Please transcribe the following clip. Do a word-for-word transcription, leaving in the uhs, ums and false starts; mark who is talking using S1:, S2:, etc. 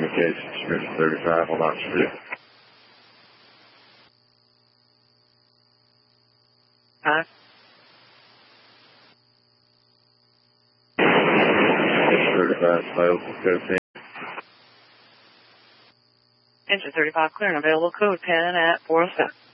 S1: communications, Mission thirty-five, hold on, street.
S2: Huh?
S1: Mission thirty-five, sales, code ten.
S2: Engine thirty-five clear and available code ten at four oh seven.